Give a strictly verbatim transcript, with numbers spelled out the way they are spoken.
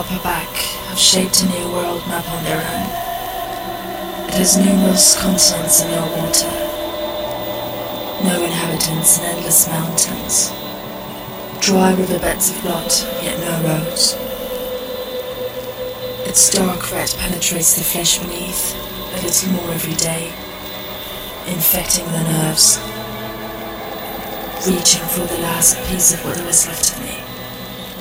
upper back have shaped a new world map on their own. It has numerous continents and no water, no inhabitants and endless mountains, dry riverbeds of blood, yet no roads. Its dark red penetrates the flesh beneath a little more every day, infecting the nerves, reaching for the last piece of what there is left of me.